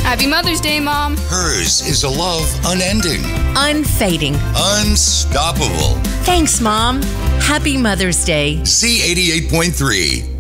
Happy Mother's Day, Mom. Hers is a love unending, unfading, unstoppable. Thanks, Mom. Happy Mother's Day. Z88.3.